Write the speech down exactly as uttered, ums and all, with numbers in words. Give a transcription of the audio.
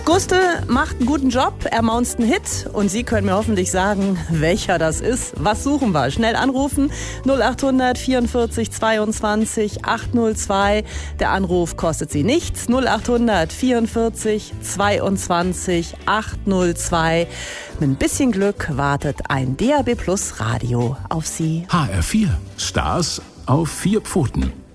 Guste macht einen guten Job, er maunzt einen Hit und Sie können mir hoffentlich sagen, welcher das ist. Was suchen wir? Schnell anrufen, null acht hundert vierundvierzig zweiundzwanzig achthundertzwei. Der Anruf kostet Sie nichts, null acht hundert vierundvierzig zweiundzwanzig achthundertzwei. Mit ein bisschen Glück wartet ein D A B Plus Radio auf Sie. H R vier, Stars auf vier Pfoten.